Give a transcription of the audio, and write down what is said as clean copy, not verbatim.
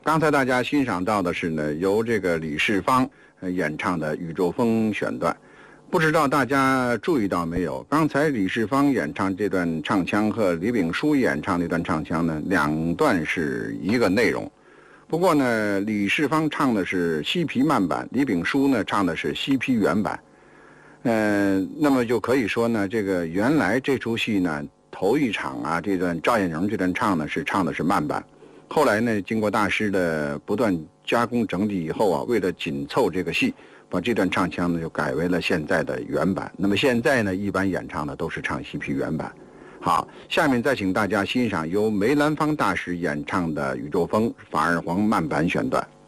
刚才大家欣赏到的是呢，由这个李世芳演唱的《宇宙风》选段。不知道大家注意到没有？刚才李世芳演唱这段唱腔和李炳书演唱那段唱腔呢，两段是一个内容。不过呢，李世芳唱的是西皮慢版，李炳书呢唱的是西皮原版。那么就可以说呢，这个原来这出戏呢，头一场啊，这段赵艳荣这段唱的是慢版。后来呢，经过大师的不断加工整理以后啊，为了紧凑这个戏，把这段唱腔呢就改为了现在的原版。那么现在呢，一般演唱的都是唱西皮原版。好，下面再请大家欣赏由梅兰芳大师演唱的《宇宙风》法二黄慢版选段。